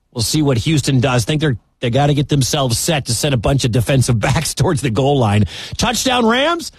We'll see what Houston does. Think they got to get themselves set to send a bunch of defensive backs towards the goal line. Touchdown Rams.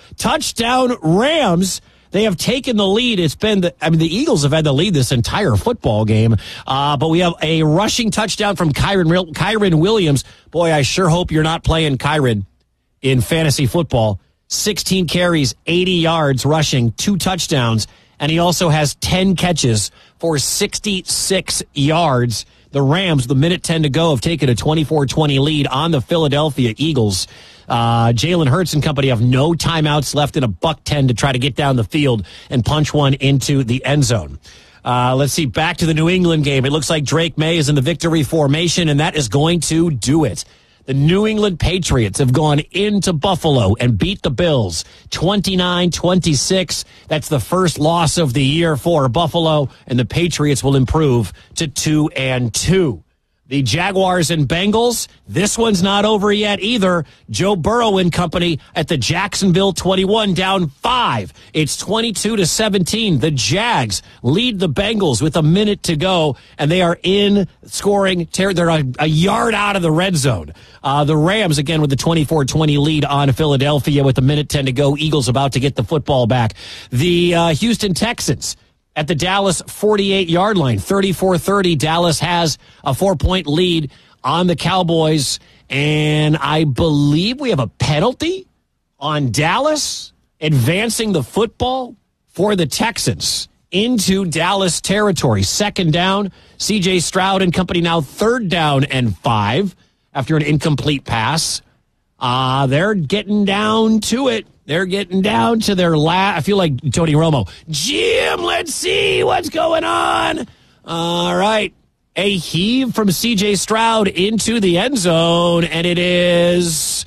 They have taken the lead. It's been the Eagles have had the lead this entire football game. But we have a rushing touchdown from Kyren Williams. Boy, I sure hope you're not playing Kyren in fantasy football. 16 carries, 80 yards rushing, 2 touchdowns. And he also has 10 catches for 66 yards. The Rams, the minute 10 to go, have taken a 24-20 lead on the Philadelphia Eagles. Jalen Hurts and company have no timeouts left in a $1:10 to try to get down the field and punch one into the end zone. Let's see, back to the New England game. It looks like Drake May is in the victory formation, and that is going to do it. The New England Patriots have gone into Buffalo and beat the Bills 29-26. That's the first loss of the year for Buffalo, and the Patriots will improve to 2-2. The Jaguars and Bengals, this one's not over yet either. Joe Burrow and company at the Jacksonville 21, down 5. It's 22-17. The Jags lead the Bengals with a minute to go, and they are in scoring. They're a yard out of the red zone. The Rams, again, with the 24-20 lead on Philadelphia with a minute 10 to go. Eagles about to get the football back. The Houston Texans at the Dallas 48-yard line, 34-30. Dallas has a 4-point lead on the Cowboys, and I believe we have a penalty on Dallas advancing the football for the Texans into Dallas territory. Second down, C.J. Stroud and company now 3rd down and 5 after an incomplete pass. They're getting down to it. They're getting down to their I feel like Tony Romo. Jim, let's see what's going on. All right. A heave from C.J. Stroud into the end zone, and it is...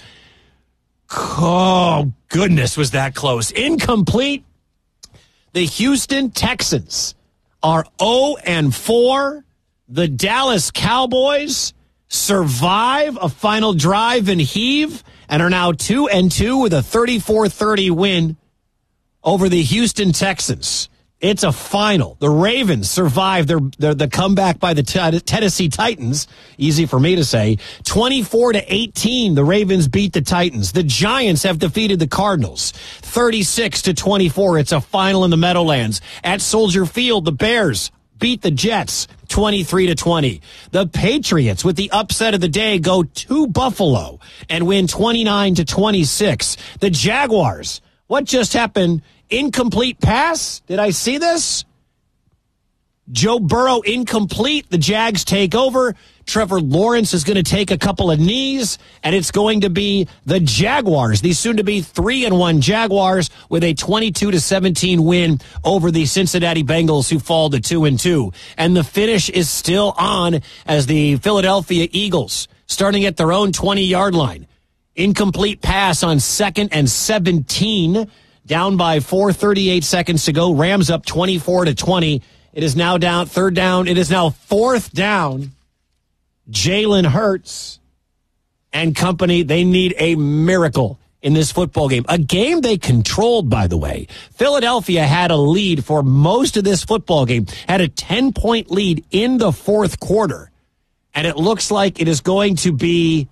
Oh, goodness, was that close. Incomplete. The Houston Texans are 0-4. The Dallas Cowboys survive a final drive and heave and are now 2-2 with a 34-30 win over the Houston Texans. It's a final. The Ravens survive the comeback by the Tennessee Titans. Easy for me to say. 24-18, the Ravens beat the Titans. The Giants have defeated the Cardinals. 36-24, it's a final in the Meadowlands. At Soldier Field, the Bears beat the Jets 23-20. The Patriots, with the upset of the day, go to Buffalo and win 29-26. The Jaguars, what just happened? Incomplete pass? Did I see this? Joe Burrow incomplete. The Jags take over. Trevor Lawrence is going to take a couple of knees, and it's going to be the Jaguars, the soon-to-be 3-1 Jaguars, with a 22-17 win over the Cincinnati Bengals, who fall to 2-2. And the finish is still on as the Philadelphia Eagles, starting at their own 20-yard line. Incomplete pass on 2nd and 17, down by 4:38 seconds to go. Rams up 24-20. It is now down 3rd down. It is now 4th down. Jalen Hurts and company, they need a miracle in this football game. A game they controlled, by the way. Philadelphia had a lead for most of this football game, had a 10-point lead in the 4th quarter. And it looks like it is going to be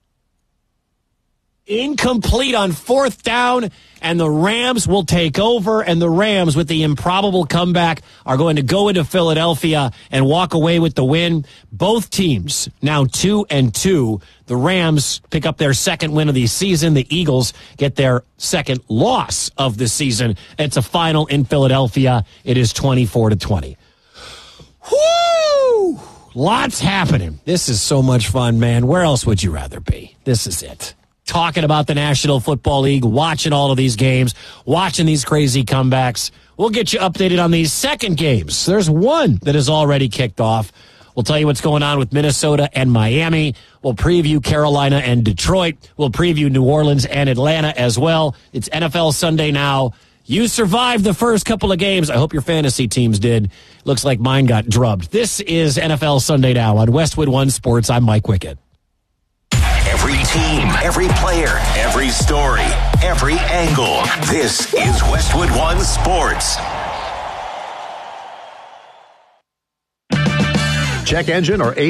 incomplete on 4th down, and the Rams will take over, and the Rams, with the improbable comeback, are going to go into Philadelphia and walk away with the win. Both teams now 2-2. The Rams pick up their 2nd win of the season. The Eagles get their 2nd loss of the season. It's a final in Philadelphia. It is 24-20. Woo! Lots happening. This is so much fun, man. Where else would you rather be? This is it. Talking about the National Football League, watching all of these games, watching these crazy comebacks. We'll get you updated on these second games. There's one that is already kicked off. We'll tell you what's going on with Minnesota and Miami. We'll preview Carolina and Detroit. We'll preview New Orleans and Atlanta as well. It's NFL Sunday now. You survived the first couple of games. I hope your fantasy teams did. Looks like mine got drubbed. This is NFL Sunday now on Westwood One Sports. I'm Mike Wickett. Every team, every player, every story, every angle. This is Westwood One Sports. Check engine or